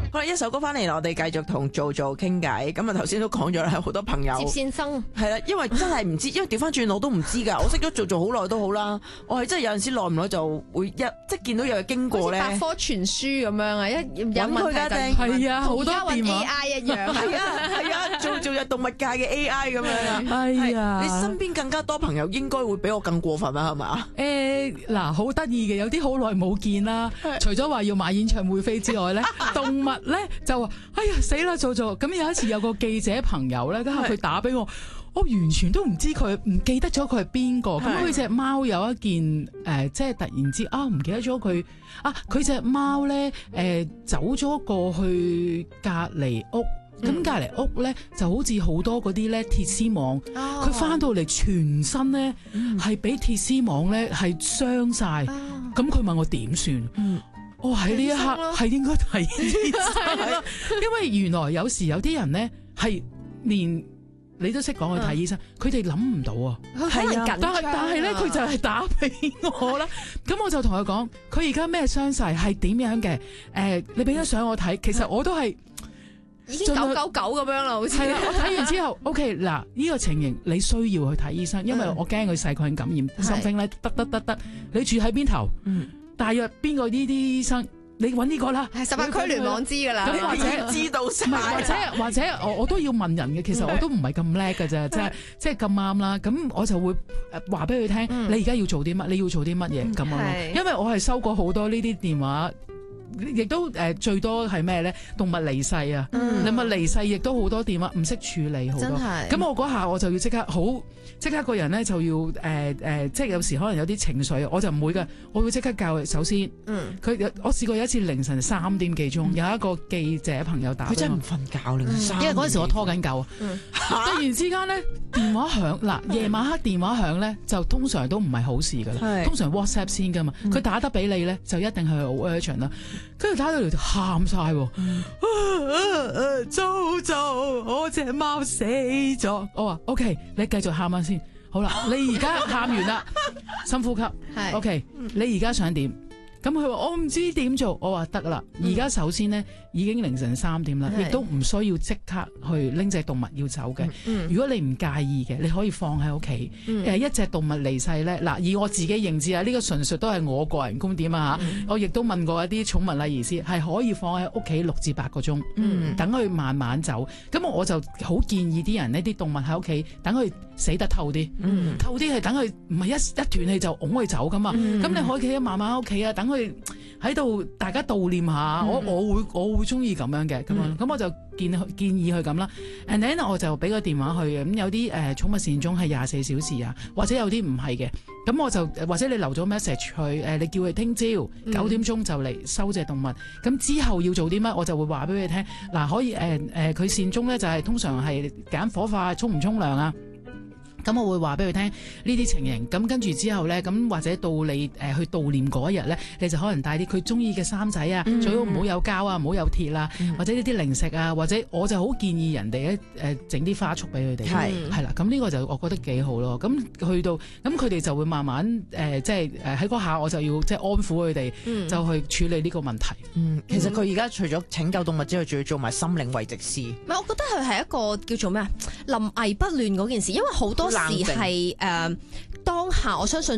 好啦，一首歌翻嚟，我哋繼續同做傾偈。咁啊，頭先都講咗啦，好多朋友接線生係啦，因為真係唔知，因為調翻轉我都唔知㗎。我識咗做好耐都好啦，我係真係有陣時耐唔耐就會即係見到有嘢經過咧， 百科全書咁樣啊，一有問題就係啊，好多電話 AI 一樣， 係啊，做日動物界嘅 AI 咁樣啊。 係啊， 你身邊更加多朋友應該會比我更過分啊，係咪啊？ 嗱，好得意嘅，有啲好耐冇見啦。除咗話要買演唱會飛之外咧，動物咧就話：哎呀死啦，做咁有一次有個記者朋友咧，佢打俾我，我完全都唔知佢，唔記得咗佢係邊個。咁佢隻貓有一件即係突然之唔記得咗佢佢隻貓咧走咗過去隔離屋。咁隔離屋咧就好似好多嗰啲咧鐵絲網，佢翻到嚟全身咧係俾鐵絲網咧係傷晒。咁佢問我點算？我喺呢一刻係應該睇醫生，因為原來有時有啲人咧係連你都識講去睇醫生，佢哋諗唔到啊。 係啊， 但係咧佢就係打俾我啦。咁我就同佢講，佢而家咩傷勢係點樣嘅？你俾咗相我睇，其實我都係。 已經999咁樣啦，好似係啦。我睇完之後，OK 嗱，呢個情形你需要去睇醫生，因為我驚佢細菌感染。something 咧，得，你住喺邊頭？大約邊個呢啲醫生？你揾呢個啦。 係18區聯網知㗎啦。 咁或者知道晒， 或者我都要問人嘅。其實我都唔係咁叻㗎啫，即係咁啱啦。咁我就會話俾佢聽，你而家要做啲乜？你要做啲乜嘢咁樣咯？因為我係收過好多呢啲電話。亦都最多係咩咧？動物離世啊！動物離世亦都好多電話唔識處理好多。咁我嗰下我就要即刻個人咧就要即係有時可能有啲情緒，我就唔會㗎。我會即刻教佢。首先，我試過有一次凌晨3點幾鐘，有一個記者朋友打俾我， 佢真係唔瞓覺凌晨3點， 因為嗰陣時我拖緊狗。突然之間咧電話響，嗱夜晚黑電話響咧就通常都唔係好事㗎啦。通常 WhatsApp 先㗎嘛，佢打得俾你咧就一定係好 urgent 啦。跟住打到嚟就喊晒喎，我隻貓死咗。我話 OK， 你繼續喊下先。好啦，你而家喊完啦，深呼吸。OK， 你而家想點？咁佢話我唔知點做。我話得啦，而家首先呢，已經凌晨3點啦，亦都唔需要即刻去拎隻動物要走嘅。如果你唔介意嘅，你可以放喺屋企。一隻動物離世咧，嗱以我自己認知啊，呢個純屬都係我個人觀點啊嚇。我亦都問過一啲寵物禮儀師，係可以放喺屋企6至8個鐘，等佢慢慢走。咁我就好建議啲人呢啲動物喺屋企等佢死得透啲，透啲係等佢唔係一斷氣就拱佢走噶嘛。咁你可以慢慢喺屋企啊，等佢喺度大家悼念下。我會中意咁樣嘅，咁我就建議佢咁啦。And then 我就俾個電話去嘅。咁有啲寵物善終係24小時啊，或者有啲唔係嘅。咁我就或者你留咗 message 去你叫佢聽朝9點鐘就嚟收隻動物。咁之後要做啲乜，我就會話俾佢聽。嗱可以佢善終咧就係通常係揀火化，沖唔沖涼啊？咁我會話俾佢聽呢啲情形，咁跟住之後咧，咁或者到你去悼念嗰一日咧，你就可能帶啲佢中意嘅衫仔啊，最好唔好有膠啊，唔好有鐵啦，或者呢啲零食啊，或者我就好建議人哋咧整啲花束俾佢哋，係啦，咁呢個就我覺得幾好咯。咁去到咁佢哋就會慢慢即係喺嗰下我就要即係安撫佢哋，就去處理呢個問題。 其實佢而家除咗拯救動物之外，仲要做埋心靈慰藉師。 唔係，我覺得佢係一個叫做咩啊，臨危不亂嗰件事，因為好多時係當下，我相信